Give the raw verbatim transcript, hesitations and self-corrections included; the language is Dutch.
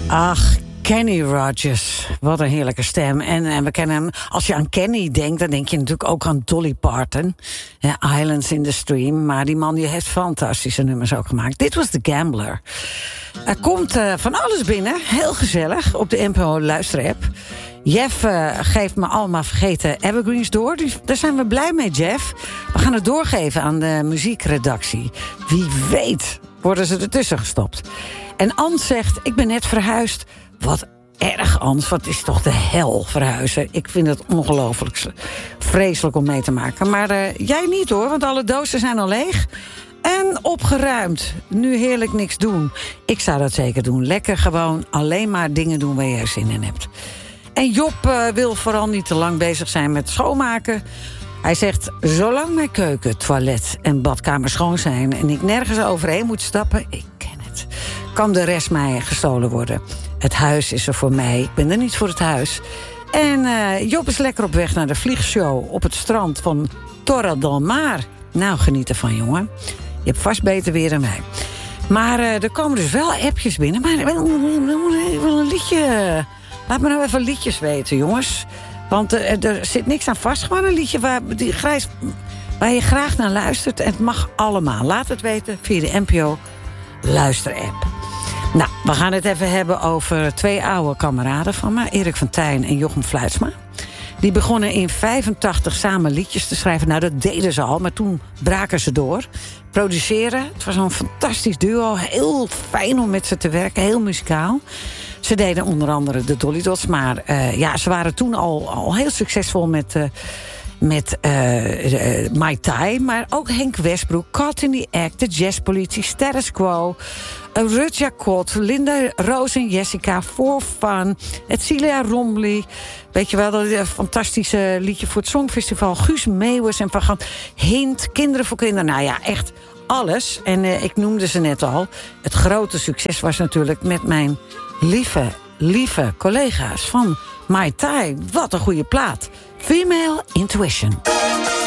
Ach, Kenny Rogers. Wat een heerlijke stem. En, en we kennen hem, als je aan Kenny denkt, dan denk je natuurlijk ook aan Dolly Parton. Ja, Islands in the Stream. Maar die man die heeft fantastische nummers ook gemaakt. Dit was The Gambler. Er komt uh, van alles binnen. Heel gezellig op de N P O luisterapp. Jeff uh, geeft me allemaal vergeten evergreens door. Dus daar zijn we blij mee, Jeff. We gaan het doorgeven aan de muziekredactie. Wie weet worden ze ertussen gestopt. En Ans zegt, ik ben net verhuisd. Wat erg, Ans. Wat is toch de hel verhuizen. Ik vind het ongelooflijk vreselijk om mee te maken. Maar uh, jij niet hoor, want alle dozen zijn al leeg. En opgeruimd. Nu heerlijk niks doen. Ik zou dat zeker doen. Lekker gewoon alleen maar dingen doen waar je er zin in hebt. En Job uh, wil vooral niet te lang bezig zijn met schoonmaken. Hij zegt, zolang mijn keuken, toilet en badkamer schoon zijn... en ik nergens overheen moet stappen, ik ken het... kan de rest mij gestolen worden. Het huis is er voor mij, ik ben er niet voor het huis. En uh, Job is lekker op weg naar de vliegshow... op het strand van Torre del Mar. Nou, geniet ervan, jongen. Je hebt vast beter weer dan wij. Maar uh, er komen dus wel appjes binnen. Maar ik wil een liedje... Laat me nou even liedjes weten, jongens. Want er, er zit niks aan vast. Gewoon een liedje waar, die grijs, waar je graag naar luistert. En het mag allemaal. Laat het weten via de N P O luisterapp. Nou, we gaan het even hebben over twee oude kameraden van me. Erik van Tijn en Jochem Fluitsma. Die begonnen in vijfentachtig samen liedjes te schrijven. Nou, dat deden ze al, maar toen braken ze door. Produceren, het was een fantastisch duo. Heel fijn om met ze te werken, heel muzikaal. Ze deden onder andere de Dolly Dots. Maar uh, ja, ze waren toen al, al heel succesvol met, uh, met uh, uh, Mai Tai. Maar ook Henk Westbroek, Caught in the Act, de Jazzpolitie, Status Quo... Uh, Rutja Kot, Linda Roos en Jessica, For Fun... het Celia Romley, weet je wel, dat uh, fantastische liedje voor het Songfestival... Guus Meeuwis en Van Gant, Hint, Kinderen voor Kinderen... nou ja, echt alles. En uh, ik noemde ze net al. Het grote succes was natuurlijk met mijn... lieve, lieve collega's van Mai Tai. Wat een goede plaat. Female Intuition.